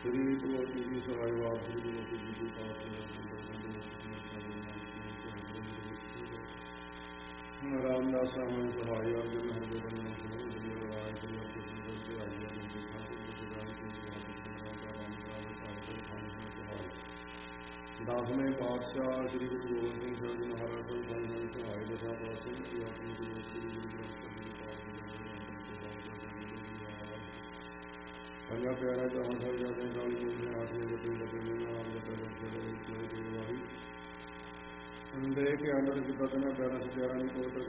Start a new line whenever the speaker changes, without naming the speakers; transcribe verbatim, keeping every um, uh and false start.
श्री भगवती जी सहाय वाद श्री भगवती जी की पास रामदास हमें सहाय अर्जुन हरगोविंद राय श्री दसवें पातशाह श्री गुरु गोबिंद सिंह ਸਾਹਿਬ ਜੀ ਮਹਾਰਾਜ ਤੋਂ ਸੰਗਤ ਸਹਾਇ ਦਸ਼ਾ ਪਾਤਸ਼ਾਹ ਜੀ ਆਪਣੀ ਗੁਰੂ ਸ੍ਰੀ ਗੁਰੂ ਗ੍ਰੰਥ ਪੰਜਾ ਪਿਆਰਾ ਚਾਹਾਂ ਸਾਹਿਬ ਜਾਂਦੇ ਕਾਲੀ ਮੂਰਤੀ ਆਸਰੇ ਜਪੇ ਜਪੇ ਮੇਰਾ ਨਾਮ ਜਪੇ ਜਪੇ ਜੋ ਜੋ ਵਾਹੀ ਦੇਖ ਕੇ ਅੰਦਰ ਜਿੱਦਾਂ ਨਾ ਪਿਆਰਾ ਸਚਾਰਾ ਨਹੀਂ ਕੋਈ